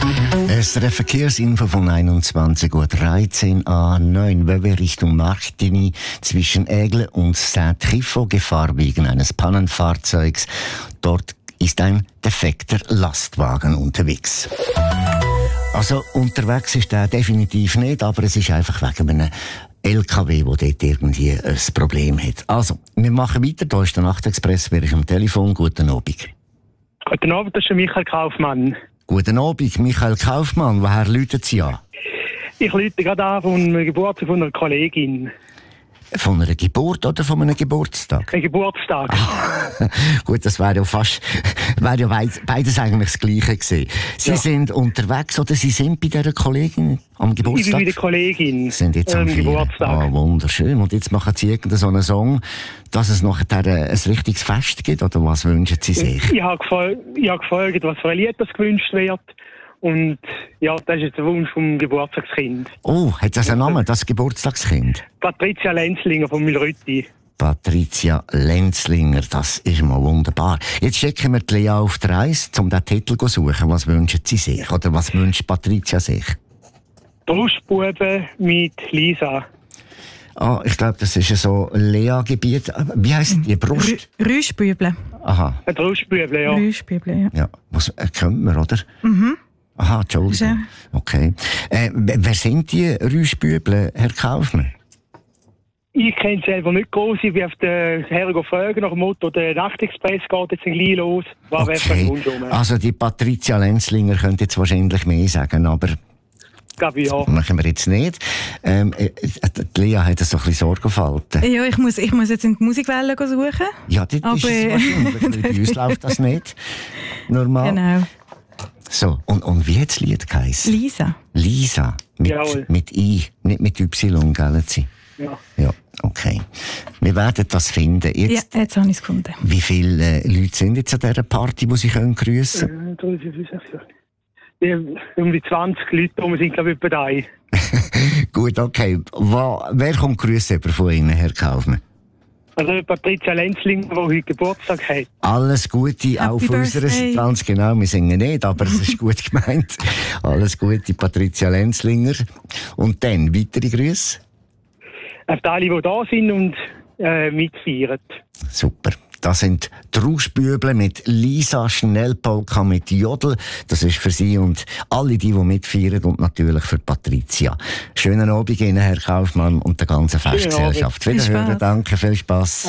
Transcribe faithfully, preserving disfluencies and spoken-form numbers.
Es ist eine Verkehrsinfo von einundzwanzig Uhr dreizehn A neun Wöwe Richtung Marktini zwischen Aigle und Saint-Trifo, Gefahr wegen eines Pannenfahrzeugs. Dort ist ein defekter Lastwagen unterwegs. Also unterwegs ist er definitiv nicht, aber es ist einfach wegen einem L K W, der dort irgendwie ein Problem hat. Also, wir machen weiter. Da ist der Nachtexpress, wer ist am Telefon? Guten Abend. Guten Abend, das ist Michael Kaufmann. Guten Abend, Michael Kaufmann. Woher läutet Sie an? Ich läute gerade an von einem Geburtstag von einer Kollegin. Von einer Geburt oder von einem Geburtstag? Ein Geburtstag. Ah, gut, das wäre ja fast, wäre ja beides eigentlich das Gleiche gewesen. Sie ja. sind unterwegs oder Sie sind bei dieser Kollegin am Geburtstag? Ich bin bei der Kollegin. Sind jetzt am ähm, Geburtstag. Ah, wunderschön. Und jetzt machen Sie irgendeinen so einen Song, dass es nachher ein richtiges Fest gibt, oder was wünschen Sie sich? Ich habe gefragt, gefragt, was für ein Lied das gewünscht wird. Und ja, das ist jetzt der Wunsch vom Geburtstagskind. Oh, hat das einen Namen, das Geburtstagskind? Patricia Lenzlinger von Milrütti. Patricia Lenzlinger, das ist mal wunderbar. Jetzt schicken wir die Lea auf die Reise, um den Titel zu suchen. Was wünschen Sie sich? Oder was wünscht Patricia sich? Brustbuben mit Lisa. Ah, ich glaube, das ist so Lea-Gebiet. Wie heisst die Brust? Rüschbüble. Aha. Ein Rüschbüble, ja. Rüschbüble, ja. Ja, was äh, kennt man, oder? Mhm. Aha, Entschuldigung. Okay. Äh, wer sind die Rüschbüble, Herr Kaufmann? Ich kenne es selber nicht groß. Ich bin auf den Herren fragen nach dem Motto, der Nachtexpress geht jetzt gleich los. War okay. Wunsch um. Also die Patricia Lenzlinger könnte jetzt wahrscheinlich mehr sagen, aber glaube ich, ja. Machen wir jetzt nicht. Ähm, äh, die Lea hat so ein bisschen Sorgenfalten. Ja, ich muss, ich muss jetzt in die Musikwelle suchen. Ja, das aber ist es wahrscheinlich, weil bei uns läuft das nicht. Normal. Genau. So, und, und wie hat das Lied geheißen? Lisa. Lisa. Mit, mit I, nicht mit Y, gell? Ja. Ja, okay. Wir werden das finden. Jetzt, ja, jetzt habe ich es gefunden. Wie viele äh, Leute sind jetzt an dieser Party, die Sie können grüssen können? Äh, um die zwanzig Leute, wir sind glaube ich etwa da. Gut, okay. Wo, wer kommt grüßen von Ihnen, Herr Kaufmann? Also Patricia Lenzlinger, die heute Geburtstag hat. Alles Gute, Happy auch von unserer Seite. Ganz genau, wir singen nicht, aber es ist gut gemeint. Alles Gute, Patricia Lenzlinger. Und dann, weitere Grüße? Auf die alle, die da sind und äh, mitfeiern. Super. Das sind die Rauschbüble mit Lisa, Schnellpolka mit Jodel. Das ist für Sie und alle, die, die mitfeiern und natürlich für Patricia. Schönen Abend Ihnen, Herr Kaufmann, und der ganzen Festgesellschaft. Wiederhören, danke, viel Spass.